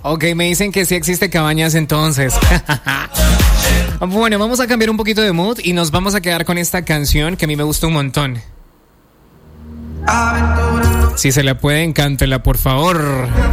Ok, me dicen que sí existe Cabañas entonces. Bueno, vamos a cambiar un poquito de mood y nos vamos a quedar con esta canción que a mí me gusta un montón. Si se la pueden, cántela, por favor.